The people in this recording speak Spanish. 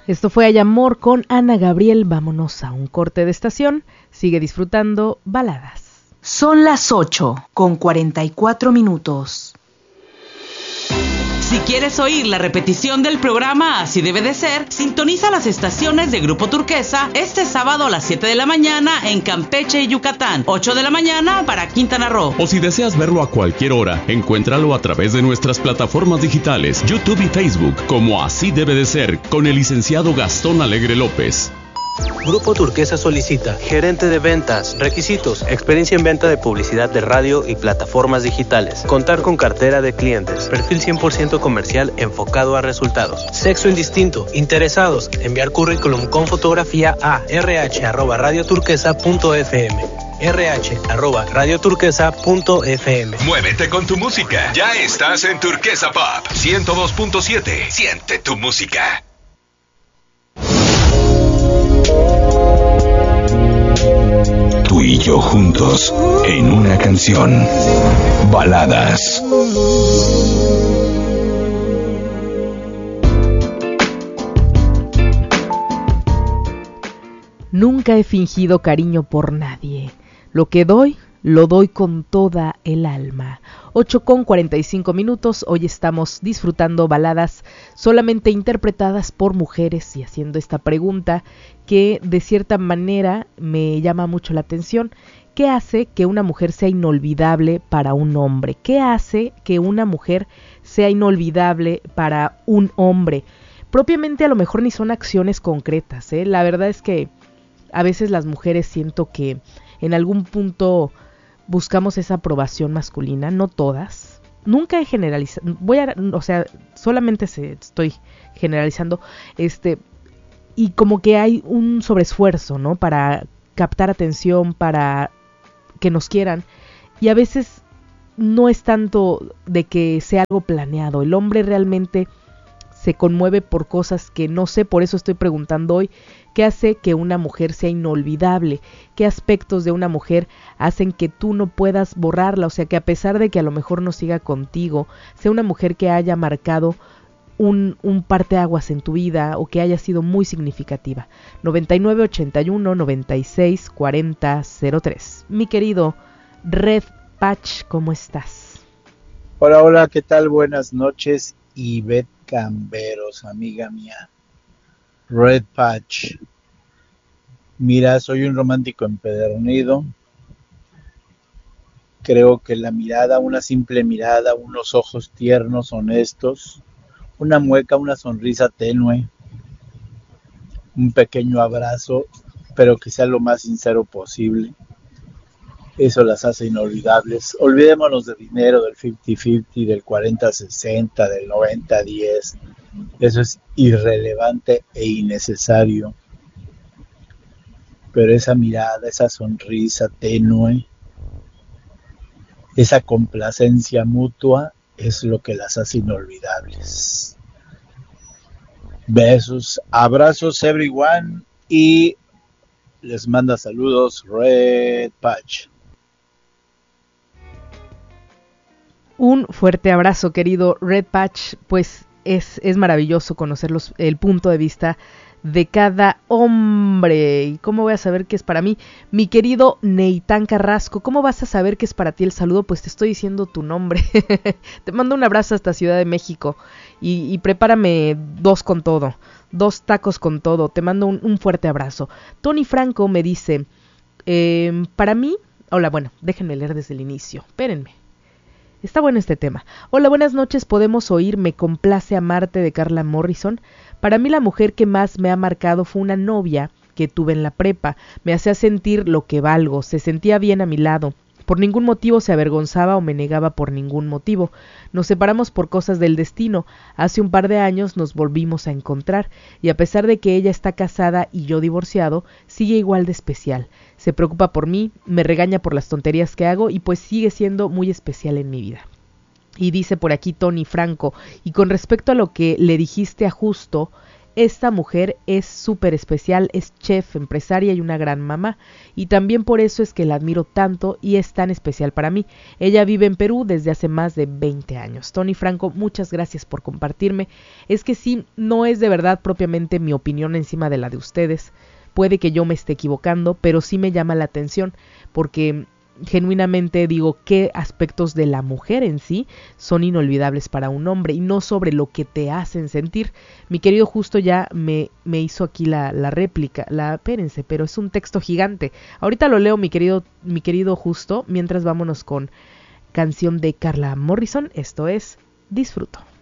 Esto fue Hay Amor con Ana Gabriel. Vámonos a un corte de estación. Sigue disfrutando Baladas. Son las 8:44. Si quieres oír la repetición del programa Así Debe de Ser, sintoniza las estaciones de Grupo Turquesa este sábado a las 7 de la mañana en Campeche y Yucatán, 8 de la mañana para Quintana Roo. O si deseas verlo a cualquier hora, encuéntralo a través de nuestras plataformas digitales, YouTube y Facebook, como Así Debe de Ser, con el licenciado Gastón Alegre López. Grupo Turquesa solicita gerente de ventas, requisitos, experiencia en venta de publicidad de radio y plataformas digitales, contar con cartera de clientes, perfil 100% comercial enfocado a resultados, sexo indistinto, interesados, enviar currículum con fotografía a rh@radioturquesa.fm. rh@radioturquesa.fm. Muévete con tu música. Ya estás en Turquesa Pop 102.7. Siente tu música. Tú y yo juntos en una canción. Baladas. Nunca he fingido cariño por nadie. Lo que doy, lo doy con toda el alma. 8:45. Hoy estamos disfrutando baladas solamente interpretadas por mujeres y haciendo esta pregunta que de cierta manera me llama mucho la atención. ¿Qué hace que una mujer sea inolvidable para un hombre? ¿Qué hace que una mujer sea inolvidable para un hombre? Propiamente a lo mejor ni son acciones concretas, ¿eh? La verdad es que a veces las mujeres siento que en algún punto buscamos esa aprobación masculina, no todas. Nunca he generalizado, solamente estoy generalizando, y como que hay un sobreesfuerzo, ¿no? Para captar atención, para que nos quieran, y a veces no es tanto de que sea algo planeado. El hombre realmente se conmueve por cosas que no sé, por eso estoy preguntando hoy, ¿qué hace que una mujer sea inolvidable? ¿Qué aspectos de una mujer hacen que tú no puedas borrarla? O sea, que a pesar de que a lo mejor no siga contigo, sea una mujer que haya marcado un parteaguas en tu vida o que haya sido muy significativa. 9981-964003. Mi querido Red Patch, ¿cómo estás? Hola, ¿qué tal? Buenas noches, Ivette Camberos, amiga mía. Red Patch. Mira, soy un romántico empedernido. Creo que la mirada, una simple mirada, unos ojos tiernos, honestos, una mueca, una sonrisa tenue, un pequeño abrazo, pero que sea lo más sincero posible. Eso las hace inolvidables. Olvidémonos del dinero, del 50-50, del 40-60, del 90-10. Eso es irrelevante e innecesario. Pero esa mirada, esa sonrisa tenue, esa complacencia mutua es lo que las hace inolvidables. Besos, abrazos everyone y les manda saludos Red Patch. Un fuerte abrazo, querido Red Patch. Pues es maravilloso conocer el punto de vista de cada hombre. ¿Y cómo voy a saber qué es para mí? Mi querido Neitán Carrasco, ¿cómo vas a saber qué es para ti el saludo? Pues te estoy diciendo tu nombre. Te mando un abrazo hasta Ciudad de México y prepárame 2 con todo, 2 tacos con todo. Te mando un fuerte abrazo. Tony Franco me dice, para mí, hola, bueno, déjenme leer desde el inicio, espérenme. Está bueno este tema. Hola, buenas noches, podemos oír Me complace amarte de Carla Morrison. Para mí la mujer que más me ha marcado fue una novia que tuve en la prepa. Me hacía sentir lo que valgo, se sentía bien a mi lado. Por ningún motivo se avergonzaba o me negaba por ningún motivo. Nos separamos por cosas del destino. Hace un par de años nos volvimos a encontrar y a pesar de que ella está casada y yo divorciado, sigue igual de especial. Se preocupa por mí, me regaña por las tonterías que hago y pues sigue siendo muy especial en mi vida. Y dice por aquí Tony Franco, y con respecto a lo que le dijiste a Justo, esta mujer es súper especial, es chef, empresaria y una gran mamá, y también por eso es que la admiro tanto y es tan especial para mí. Ella vive en Perú desde hace más de 20 años. Tony Franco, muchas gracias por compartirme. Es que sí, no es de verdad propiamente mi opinión encima de la de ustedes. Puede que yo me esté equivocando, pero sí me llama la atención porque genuinamente digo qué aspectos de la mujer en sí son inolvidables para un hombre y no sobre lo que te hacen sentir. Mi querido Justo ya me hizo aquí la réplica, espérense, pero es un texto gigante. Ahorita lo leo, mi querido Justo, mientras vámonos con canción de Carla Morrison. Esto es Disfruto.